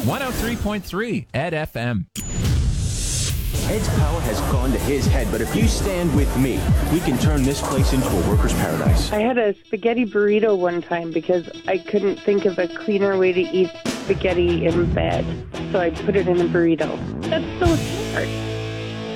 103.3 at FM. Ed's power has gone to his head, but if you stand with me, we can turn this place into a worker's paradise. I had a spaghetti burrito one time because I couldn't think of a cleaner way to eat spaghetti in bed, so I put it in a burrito. That's so smart.